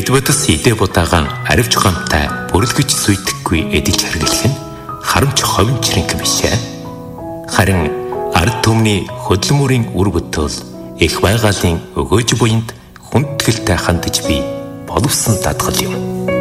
Эдвардс идэ будагаан аривч гамтай бүрлгэж зүйдэхгүй эдэж хэрглэх нь харамч ховын чирэнг бишээ. Харин ард түмний хөдөлмөрийн үр бүтэл их байгалийн өгөөж буйнд хүндэтгэлтэй хандаж би боловсон дадгал юм.